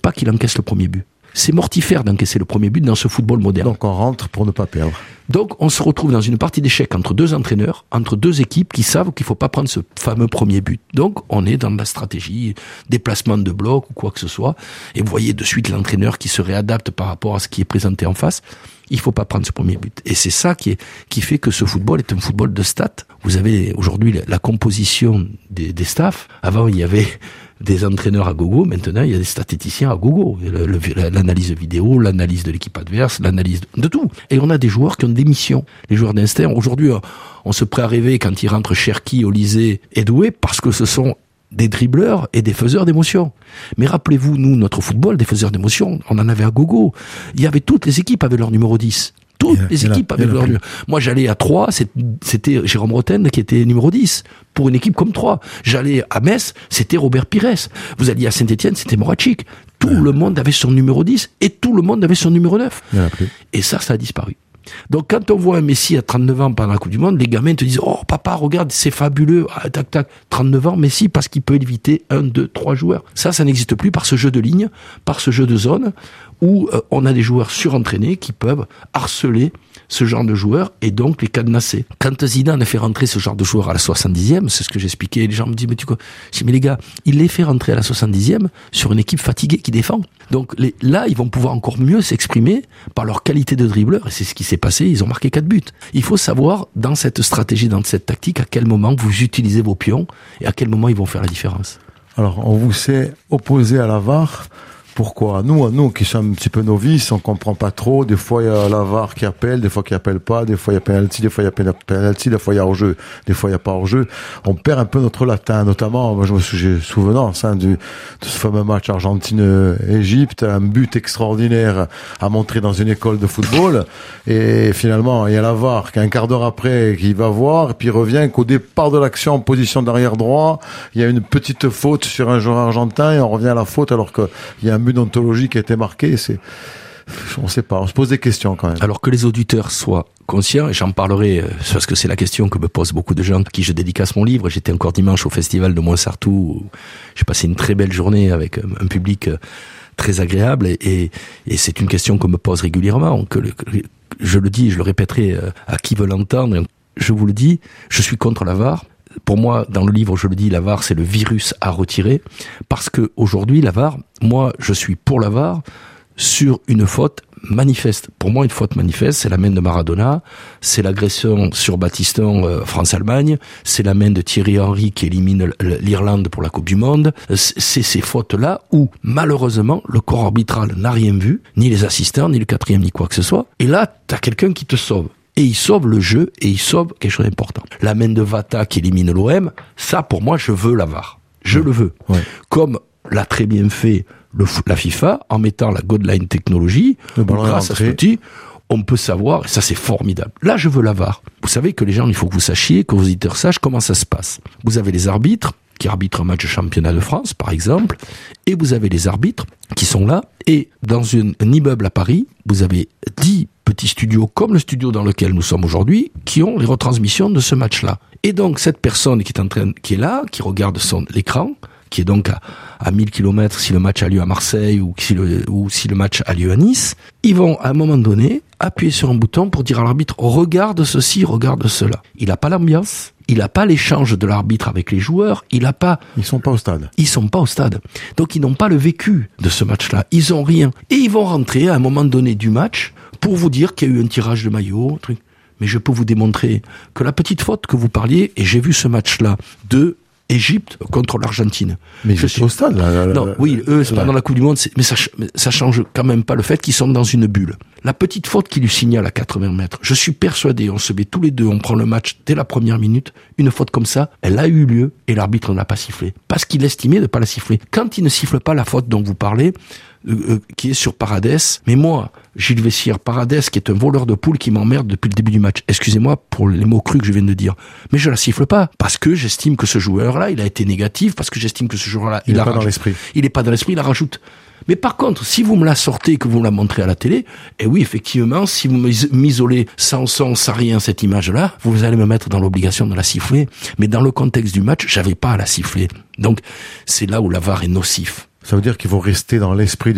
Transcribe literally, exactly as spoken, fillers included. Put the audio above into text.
pas qu'il encaisse le premier but. C'est mortifère d'encaisser le premier but dans ce football moderne. Donc on rentre pour ne pas perdre. Donc on se retrouve dans une partie d'échecs entre deux entraîneurs, entre deux équipes qui savent qu'il faut pas prendre ce fameux premier but. Donc on est dans la stratégie, déplacement de bloc ou quoi que ce soit. Et vous voyez de suite l'entraîneur qui se réadapte par rapport à ce qui est présenté en face. Il faut pas prendre ce premier but. Et c'est ça qui est, qui fait que ce football est un football de stats. Vous avez aujourd'hui la composition des, des staffs. Avant, il y avait des entraîneurs à gogo. Maintenant, il y a des statisticiens à gogo. Le, le, l'analyse vidéo, l'analyse de l'équipe adverse, l'analyse de, de tout. Et on a des joueurs qui ont des missions. Les joueurs d'instinct. Aujourd'hui, on se prête à rêver quand ils rentrent Cherki, Olysée et Doué parce que ce sont des dribbleurs et des faiseurs d'émotions. Mais rappelez-vous, nous, notre football, des faiseurs d'émotions, on en avait à gogo. Il y avait toutes les équipes avec leur numéro dix. Toutes les équipes avaient leur numéro. Moi, j'allais à Troyes, c'était Jérôme Roten qui était numéro dix. Pour une équipe comme Troyes. J'allais à Metz, c'était Robert Pires. Vous alliez à Saint-Étienne, c'était Morachic. Tout le monde avait son numéro dix et tout le monde avait son numéro neuf. Et ça, ça a disparu. Donc quand on voit un Messi à trente-neuf ans pendant la Coupe du Monde, les gamins te disent « Oh papa, regarde, c'est fabuleux, ah, tac tac, trente-neuf ans, Messi, parce qu'il peut éviter un, deux, trois joueurs. » Ça, ça n'existe plus par ce jeu de ligne, par ce jeu de zone, où euh, on a des joueurs surentraînés qui peuvent harceler ce genre de joueurs et donc les cadenasser. Quand Zidane a fait rentrer ce genre de joueurs à la soixante-dixième, c'est ce que j'expliquais, les gens me disent « Mais tu quoi ?» Je dis « Mais les gars, il les fait rentrer à la soixante-dixième sur une équipe fatiguée qui défend. » Donc les, là, ils vont pouvoir encore mieux s'exprimer par leur qualité de dribbleur et c'est ce qui s'est passé, ils ont marqué quatre buts. Il faut savoir, dans cette stratégie, dans cette tactique, à quel moment vous utilisez vos pions et à quel moment ils vont faire la différence. Alors, on vous s'est opposé à la V A R. Pourquoi ? Nous, nous qui sommes un petit peu novices, on comprend pas trop. Des fois, il y a la V A R qui appelle, des fois qui appelle pas, des fois il y a penalty, des fois il y a penalty, des fois il y a hors-jeu, des fois il y a pas hors-jeu. On perd un peu notre latin, notamment, moi je me souviens, souvenance, hein, du, de ce fameux match Argentine-Égypte, un but extraordinaire à montrer dans une école de football. Et finalement, il y a la V A R qui un quart d'heure après, qui va voir, et puis il revient qu'au départ de l'action, en position d'arrière droit, il y a une petite faute sur un joueur argentin et on revient à la faute alors qu'il y a un d'ontologie qui a été marqué, c'est, on sait pas, on se pose des questions quand même. Alors que les auditeurs soient conscients, et j'en parlerai parce que c'est la question que me posent beaucoup de gens, qui je dédicace mon livre. J'étais encore dimanche au festival de Montsartou, où j'ai passé une très belle journée avec un public très agréable, et, et, et c'est une question qu'on me pose régulièrement, que, le, que je le dis et je le répéterai à qui veut l'entendre. Je vous le dis, je suis contre la V A R. Pour moi, dans le livre, je le dis, la V A R, c'est le virus à retirer. Parce que aujourd'hui, la V A R, moi, je suis pour la V A R sur une faute manifeste. Pour moi, une faute manifeste, c'est la main de Maradona, c'est l'agression sur Battiston, euh, France-Allemagne, c'est la main de Thierry Henry qui élimine l'Irlande pour la Coupe du Monde. C'est ces fautes-là où, malheureusement, le corps arbitral n'a rien vu, ni les assistants, ni le quatrième, ni quoi que ce soit. Et là, t'as quelqu'un qui te sauve. Et il sauve le jeu, et il sauve quelque chose d'important. La main de Vata qui élimine l'O M, ça, pour moi, je veux la V A R. Je ouais. le veux. Ouais. Comme l'a très bien fait le, la FIFA, en mettant la Godline technologie, grâce à cet outil, on peut savoir, et ça c'est formidable. Là, je veux la V A R. Vous savez que les gens, il faut que vous sachiez, que vos auditeurs sachent comment ça se passe. Vous avez les arbitres, qui arbitrent un match de championnat de France, par exemple, et vous avez les arbitres qui sont là, et dans une, un immeuble à Paris, vous avez dix petits studios, comme le studio dans lequel nous sommes aujourd'hui, qui ont les retransmissions de ce match-là. Et donc, cette personne qui est en train, qui est là, qui regarde son, l'écran, qui est donc à, à mille kilomètres si le match a lieu à Marseille ou si le, ou si le match a lieu à Nice, ils vont, à un moment donné, appuyer sur un bouton pour dire à l'arbitre, regarde ceci, regarde cela. Il n'a pas l'ambiance. Il n'a pas l'échange de l'arbitre avec les joueurs, il n'a pas... Ils sont pas au stade. Ils sont pas au stade. Donc ils n'ont pas le vécu de ce match-là. Ils ont rien. Et ils vont rentrer à un moment donné du match pour vous dire qu'il y a eu un tirage de maillot, truc. Mais je peux vous démontrer que la petite faute que vous parliez, et j'ai vu ce match-là de Égypte contre l'Argentine. Mais je suis au stade, là. là non, là, oui, eux, c'est là. pendant la Coupe du Monde, c'est, mais ça, ça change quand même pas le fait qu'ils sont dans une bulle. La petite faute qui lui signale à quatre-vingts mètres, je suis persuadé, on se met tous les deux, on prend le match dès la première minute, une faute comme ça, elle a eu lieu et l'arbitre n'a pas sifflé. Parce qu'il estimait de pas la siffler. Quand il ne siffle pas la faute dont vous parlez, euh, euh, qui est sur Paredes, mais moi, Gilles Vessière, Paredes, qui est un voleur de poule qui m'emmerde depuis le début du match, excusez-moi pour les mots crus que je viens de dire, mais je la siffle pas, parce que j'estime que ce joueur-là, il a été négatif, parce que j'estime que ce joueur-là, il, il est a pas rajoute, dans l'esprit. Il est pas dans l'esprit, il la rajoute. Mais par contre, si vous me la sortez, que vous me la montrez à la télé, et oui, effectivement, si vous m'isolez sans son, sans rien, cette image-là, vous allez me mettre dans l'obligation de la siffler. Mais dans le contexte du match, j'avais pas à la siffler. Donc, c'est là où la V A R est nocif. Ça veut dire qu'il faut rester dans l'esprit